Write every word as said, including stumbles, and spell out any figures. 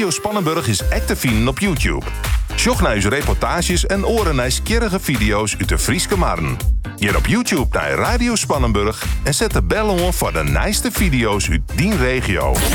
Radio Spannenburg is echt te vinden op YouTube. Sjoch naar uw reportages en oren naar skierrige video's uit de Frieske Marren. Hier op YouTube naar Radio Spannenburg en zet de bel om voor de nijste video's uit die regio.